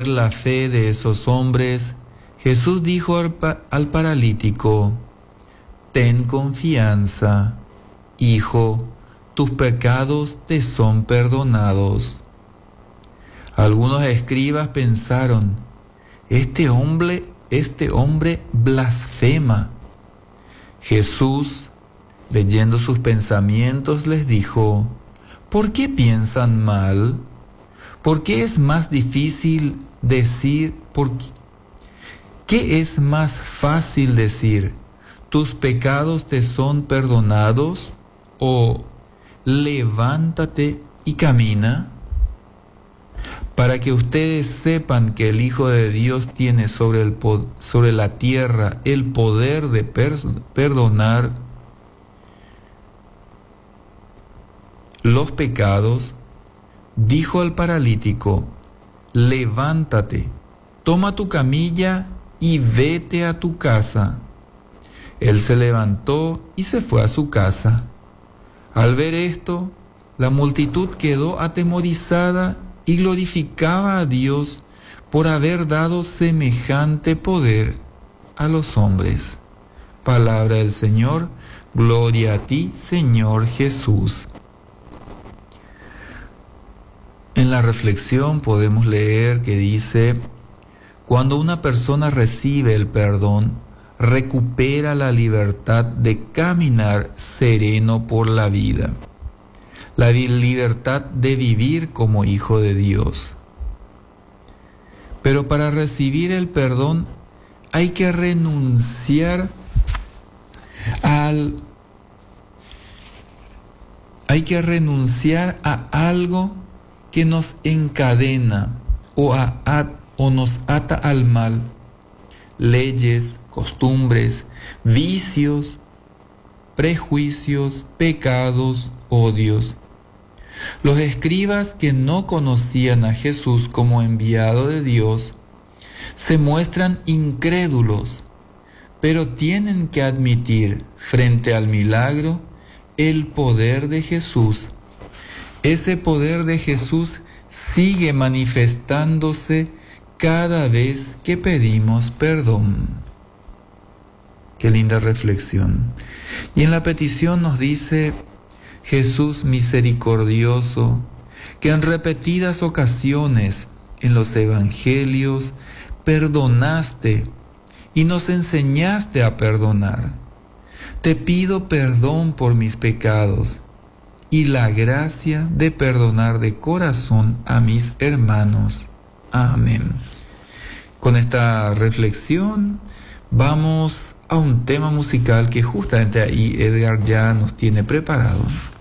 ver la fe de esos hombres, Jesús dijo al paralítico: «Ten confianza, hijo, tus pecados te son perdonados». Algunos escribas pensaron: este hombre blasfema. Jesús, leyendo sus pensamientos, les dijo: ¿por qué piensan mal? ¿Por qué es más difícil decir? ¿Qué es más fácil decir: tus pecados te son perdonados? ¿O levántate y camina? Para que ustedes sepan que el Hijo de Dios tiene sobre la tierra el poder de perdonar los pecados, dijo al paralítico: levántate, toma tu camilla y vete a tu casa. Él se levantó y se fue a su casa. Al ver esto, la multitud quedó atemorizada y glorificaba a Dios por haber dado semejante poder a los hombres. Palabra del Señor. Gloria a ti, Señor Jesús. En la reflexión podemos leer que dice: cuando una persona recibe el perdón, recupera la libertad de caminar sereno por la vida, la libertad de vivir como hijo de Dios. Pero para recibir el perdón hay que renunciar a algo que nos encadena o nos ata al mal: leyes, costumbres, vicios, prejuicios, pecados, odios. Los escribas, que no conocían a Jesús como enviado de Dios, se muestran incrédulos, pero tienen que admitir frente al milagro el poder de Jesús. Ese poder de Jesús sigue manifestándose cada vez que pedimos perdón. Qué linda reflexión. Y en la petición nos dice: Jesús misericordioso, que en repetidas ocasiones en los evangelios perdonaste y nos enseñaste a perdonar. Te pido perdón por mis pecados y la gracia de perdonar de corazón a mis hermanos. Amén. Con esta reflexión vamos a un tema musical que justamente ahí Edgar ya nos tiene preparado.